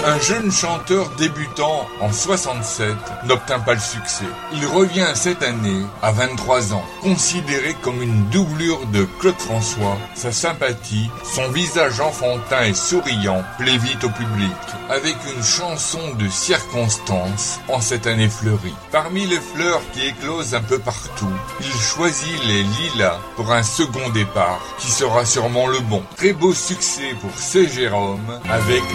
Un jeune chanteur débutant en 67 n'obtint pas le succès. Il revient cette année à 23 ans, considéré comme une doublure de Claude François. Sa sympathie, son visage enfantin et souriant plaît vite au public, avec une chanson de circonstance en cette année fleurie. Parmi les fleurs qui éclosent un peu partout, il choisit les lilas pour un second départ, qui sera sûrement le bon. Très beau succès pour C. Jérôme avec